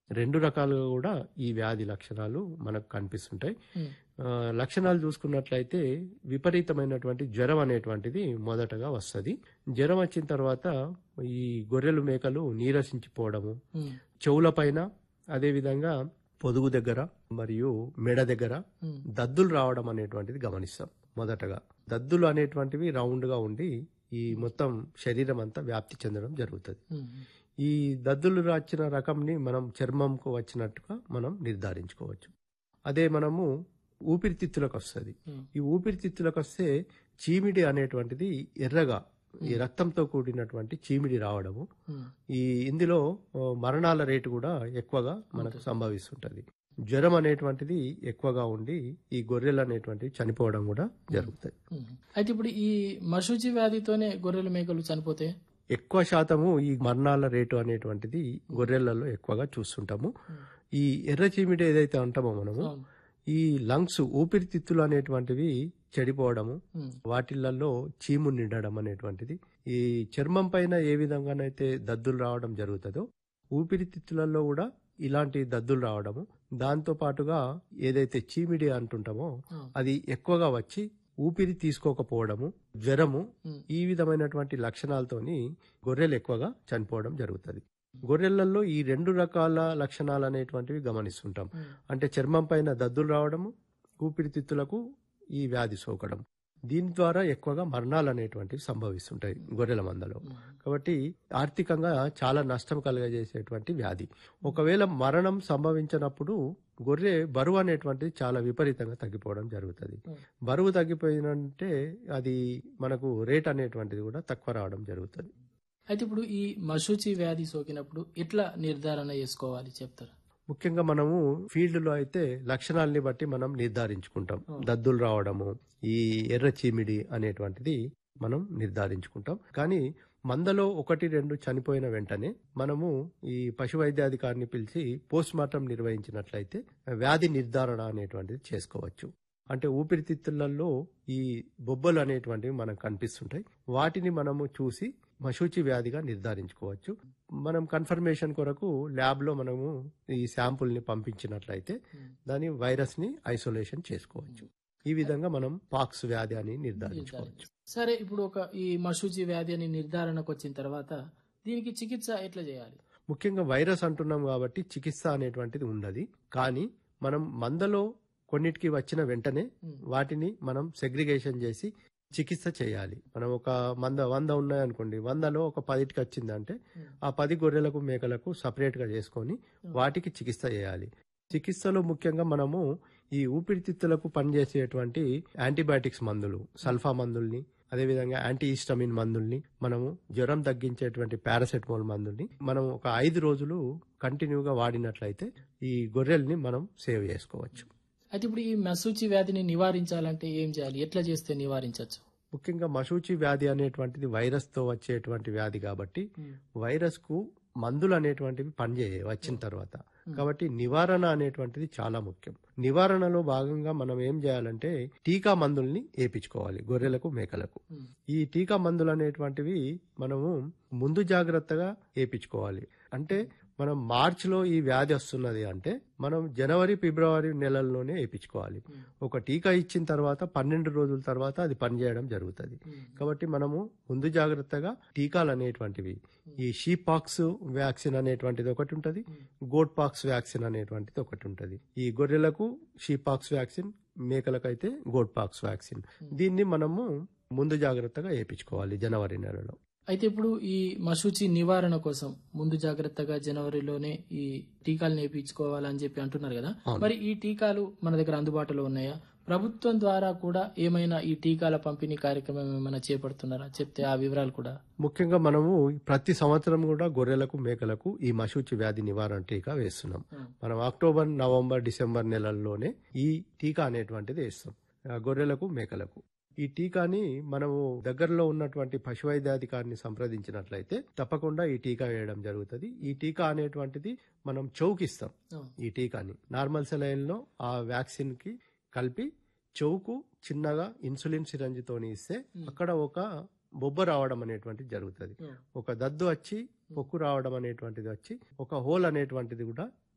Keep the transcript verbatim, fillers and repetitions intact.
రెండు రకాలుగా కూడా ఈ వ్యాధి లక్షణాలు మనకు కనిపిస్తుంటాయి. ఉమ్, ఆ, లక్షణాలు చూసుకున్నట్లయితే విపరీతమైనటువంటి జ్వరం అనేటువంటిది మొదటగా వస్తుంది. జ్వరం వచ్చిన తర్వాత ఈ గొర్రెలు మేకలు నీరసించిపోవడము, ఉమ్, చెవుల పైన అదేవిధంగా పొదుగు దగ్గర మరియు మెడ దగ్గర ఉమ్, దద్దులు రావడం అనేటువంటిది గమనిస్తాం. మొదటగా దద్దులు అనేటువంటివి రౌండ్ గా ఉండి ఈ మొత్తం శరీరం అంతా వ్యాప్తి చెందడం జరుగుతుంది. ఉమ్, ఈ దద్దులు వచ్చిన రకంని మనం చర్మంకు వచ్చినట్టుగా మనం నిర్ధారించుకోవచ్చు. అదే మనము ఊపిరితిత్తులకు వస్తుంది. ఉమ్, ఈ ఊపిరితిత్తులకు వస్తే చీమిడి అనేటువంటిది ఎర్రగా ఈ రక్తంతో కూడినటువంటి చీమిడి రావడము, ఉమ్, ఈ ఇందులో ఆ, మరణాల రేటు కూడా ఎక్కువగా మనకు సంభవిస్తుంటది. జ్వరం అనేటువంటిది ఎక్కువగా ఉండి ఈ గొర్రెలు అనేటువంటివి చనిపోవడం కూడా జరుగుతాయి. ఉమ్. అయితే ఇప్పుడు ఈ మశూచి వ్యాధితోనే గొర్రెలు మేకలు చనిపోతాయి. ఎక్కువ శాతము ఈ మరణాల రేటు అనేటువంటిది గొర్రెలలో ఎక్కువగా చూస్తుంటాము. ఈ ఎర్ర చీమిడి ఏదైతే అంటామో మనము, అవును. ఈ లంగ్స్ ఊపిరితిత్తులు అనేటువంటివి చెడిపోవడము, ఉమ్, వాటిలలో చీము నిండడం అనేటువంటిది, ఈ చర్మం పైన ఏ విధంగానైతే దద్దులు రావడం జరుగుతుందో ఊపిరితిత్తులలో కూడా ఇలాంటి దద్దులు రావడము, దాంతో పాటుగా ఏదైతే చీమిడి అంటుంటామో అవును. అది ఎక్కువగా వచ్చి ఊపిరి తీసుకోకపోవడము, జ్వరము, ఉమ్, ఈ విధమైనటువంటి లక్షణాలతోని గొర్రెలు ఎక్కువగా చనిపోవడం జరుగుతుంది. గొర్రెలలో ఈ రెండు రకాల లక్షణాలు అనేటువంటివి గమనిస్తుంటాం. ఉమ్, అంటే చర్మం పైన దద్దులు రావడము, ఊపిరితిత్తులకు ఈ వ్యాధి సోకడం, దీని ద్వారా ఎక్కువగా మరణాలు అనేటువంటివి సంభవిస్తుంటాయి గొర్రెల మందలో. కాబట్టి ఆర్థికంగా చాలా నష్టం కలుగజేసేటువంటి వ్యాధి. ఒకవేళ మరణం సంభవించినప్పుడు గొర్రె బరువు అనేటువంటిది చాలా విపరీతంగా తగ్గిపోవడం జరుగుతుంది. బరువు తగ్గిపోయినంటే అది మనకు రేట్ అనేటువంటిది కూడా తక్కువ రావడం జరుగుతుంది. అయితే ఇప్పుడు ఈ మశూచి వ్యాధి సోకినప్పుడు ఎట్లా నిర్ధారణ చేసుకోవాలి చెప్తారా? ముఖ్యంగా మనము ఫీల్డ్ లో అయితే లక్షణాలని బట్టి మనం నిర్ధారించుకుంటాం. దద్దులు రావడము, ఈ ఎర్ర చీమిడి అనేటువంటిది మనం నిర్ధారించుకుంటాం. కానీ మందలో ఒకటి రెండు చనిపోయిన వెంటనే మనము ఈ పశు వైద్యాధికారిని పిలిచి పోస్ట్ మార్టం నిర్వహించినట్లయితే వ్యాధి నిర్ధారణ అనేటువంటిది చేసుకోవచ్చు. అంటే ఊపిరితిత్తులలో ఈ బొబ్బలు అనేటువంటివి మనకు కనిపిస్తుంటాయి. వాటిని మనము చూసి మశూచి వ్యాధిగా నిర్ధారించుకోవచ్చు. మనం కన్ఫర్మేషన్ కొరకు ల్యాబ్ లో మనము ఈ శాంపుల్ ని పంపించినట్లయితే దాని వైరస్ ని ఐసోలేషన్ చేసుకోవచ్చు. ఈ విధంగా మనం పాక్స్ వ్యాధి అని నిర్ధారించుకోవచ్చు. సరే, ఇప్పుడు ఒక ఈ మశూచి వ్యాధి అని నిర్ధారణకు వచ్చిన తర్వాత దీనికి చికిత్స ఎట్లా చేయాలి? ముఖ్యంగా వైరస్ అంటున్నాం కాబట్టి చికిత్స అనేటువంటిది ఉండదు. కానీ మనం మందలో కొన్నిటికి వచ్చిన వెంటనే వాటిని మనం సెగ్రిగేషన్ చేసి చికిత్స చేయాలి. మనం ఒక మంద వంద ఉన్నాయనుకోండి, వందలో ఒక పదిటికి వచ్చిందంటే ఆ పది గొర్రెలకు మేకలకు సపరేట్ గా చేసుకొని వాటికి చికిత్స చేయాలి. చికిత్సలో ముఖ్యంగా మనము ఈ ఊపిరితిత్తులకు పనిచేసేటువంటి యాంటీబయాటిక్స్ మందులు, సల్ఫా మందుల్ని, అదేవిధంగా యాంటీ హిస్టమిన్ మందుల్ని, మనము జ్వరం తగ్గించేటువంటి పారాసెటమాల్ మందుల్ని మనం ఒక ఐదు రోజులు కంటిన్యూగా వాడినట్లయితే ఈ గొర్రెల్ని మనం సేవ్ చేసుకోవచ్చు. అయితే ఇప్పుడు ఈ మశూచి వ్యాధిని నివారించాలంటే ఏం చేయాలి? ఎట్లా చేస్తే నివారించవచ్చు? ముఖ్యంగా మశూచి వ్యాధి అనేటువంటిది వైరస్ తో వచ్చేటువంటి వ్యాధి కాబట్టి వైరస్ కు మందులు అనేటువంటివి పనిచేయ వచ్చిన తర్వాత, కాబట్టి నివారణ అనేటువంటిది చాలా ముఖ్యం. నివారణలో భాగంగా మనం ఏం చేయాలంటే టీకా మందుల్ని వేయించుకోవాలి గొర్రెలకు మేకలకు. ఈ టీకా మందులు అనేటువంటివి మనము ముందు జాగ్రత్తగా వేయించుకోవాలి. అంటే మనం మార్చ్ లో ఈ వ్యాధి వస్తున్నది అంటే మనం జనవరి ఫిబ్రవరి నెలల్లోనే వేయించుకోవాలి. ఒక టీకా ఇచ్చిన తర్వాత పన్నెండు రోజుల తర్వాత అది పనిచేయడం జరుగుతుంది. కాబట్టి మనము ముందు జాగ్రత్తగా టీకాలు అనేటువంటివి, ఈ షీప్ పాక్స్ వ్యాక్సిన్ అనేటువంటిది ఒకటి ఉంటది, గోట్ పాక్స్ వ్యాక్సిన్ అనేటువంటిది ఒకటి ఉంటది. ఈ గొర్రెలకు sheep pox vaccine, మేకలకైతే goat pox vaccine. దీన్ని మనము ముందు జాగ్రత్తగా వేయించుకోవాలి జనవరి నెలలో. అయితే ఇప్పుడు ఈ మశూచి నివారణ కోసం ముందు జాగ్రత్తగా జనవరిలోనే ఈ టీకాలు నేర్పించుకోవాలని చెప్పి అంటున్నారు కదా, మరి ఈ టీకాలు మన దగ్గర అందుబాటులో ఉన్నాయా? ప్రభుత్వం ద్వారా కూడా ఏమైనా ఈ టీకాల పంపిణీ కార్యక్రమం ఏమైనా చేపడుతున్నారా? చెప్తే ఆ వివరాలు కూడా. ముఖ్యంగా మనము ప్రతి సంవత్సరం కూడా గొర్రెలకు మేకలకు ఈ మశూచి వ్యాధి నివారణ టీకా వేస్తున్నాం. మనం అక్టోబర్, నవంబర్, డిసెంబర్ నెలల్లోనే ఈ టీకా అనేటువంటిది వేస్తాం గొర్రెలకు మేకలకు. ఈ టీకాని మనము దగ్గరలో ఉన్నటువంటి పశు వైద్యాధికారిని సంప్రదించినట్లయితే తప్పకుండా ఈ టీకా వేయడం జరుగుతుంది. ఈ టీకా అనేటువంటిది మనం చౌకిస్తాం. ఈ టీకాని నార్మల్ సెలైన్ లో ఆ వ్యాక్సిన్ కి కలిపి చౌకు చిన్నగా ఇన్సులిన్ సిరంజితోని ఇస్తే అక్కడ ఒక బొబ్బ రావడం అనేటువంటిది జరుగుతుంది. ఒక దద్దు వచ్చి పొక్కు రావడం అనేటువంటిది వచ్చి ఒక హోల్ అనేటువంటిది కూడా